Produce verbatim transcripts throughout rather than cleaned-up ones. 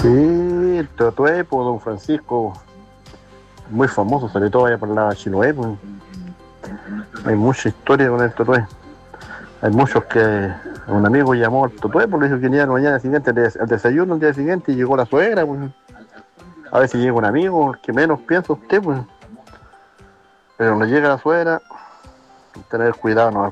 el Totué, pues, don Francisco, muy famoso, sobre todo allá por la Chiloé, pues. Hay mucha historia con el Totué. Hay muchos que un amigo llamó al Totué, pues le dijo que venía la mañana siguiente al desayuno el día siguiente y llegó la suegra, pues. A ver si llega un amigo, el que menos piensa usted, pues. Pero no llega la suegra, tener cuidado, no.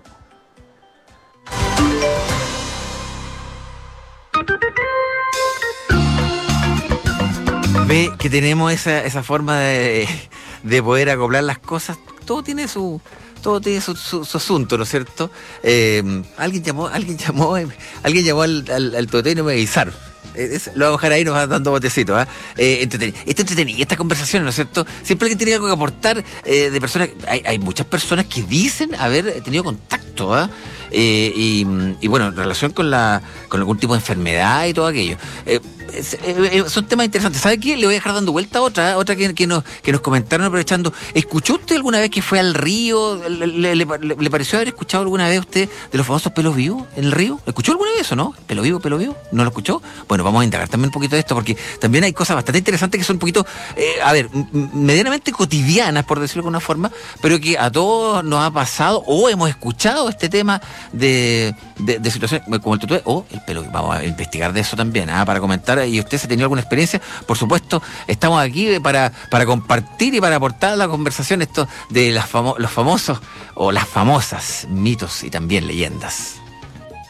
Ve que tenemos esa, esa forma de, de poder acoplar las cosas. Todo tiene su, todo tiene su, su, su asunto, ¿no es cierto? Eh, alguien llamó, alguien llamó, eh, alguien llamó al, al, al Toté y no me avisaron. Es, lo vamos a dejar ahí, nos va dando botecitos. ¿eh? Eh, entreteni- Esto entretenida, estas conversaciones, ¿no es cierto? Siempre alguien tiene algo que aportar eh, de personas. Hay, hay muchas personas que dicen haber tenido contacto, ¿eh? Eh, y, y bueno, en relación con la con algún tipo de enfermedad y todo aquello. Eh, es, eh, eh, son temas interesantes. ¿Sabe qué? Le voy a dejar dando vuelta a otra, otra que, que, nos, que nos comentaron aprovechando. ¿Escuchó usted alguna vez que fue al río? ¿Le, le, le, le pareció haber escuchado alguna vez usted de los famosos pelos vivos en el río? ¿Lo escuchó alguna vez o no? ¿Pelo vivo, pelo vivo? ¿No lo escuchó? Bueno, vamos a indagar también un poquito de esto, porque también hay cosas bastante interesantes que son un poquito, eh, a ver, m- medianamente cotidianas, por decirlo de alguna forma, pero que a todos nos ha pasado o hemos escuchado este tema de, de, de situaciones como el Totué o el pelo. Vamos a investigar de eso también, ¿eh? Para comentar, y usted se ha tenido alguna experiencia, por supuesto, estamos aquí para, para compartir y para aportar a la conversación esto de las famo- los famosos o las famosas mitos y también leyendas.